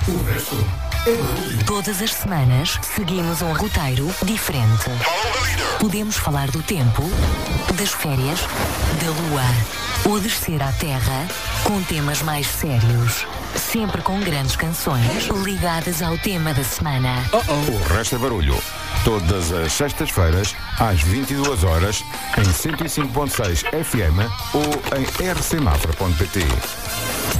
O resto é barulho. Todas as semanas seguimos um roteiro diferente. Podemos falar do tempo, das férias, da lua ou descer à terra com temas mais sérios. Sempre com grandes canções ligadas ao tema da semana. O resto é barulho. Todas as sextas-feiras, às 22 horas, em 105.6 FM ou em rcmafra.pt.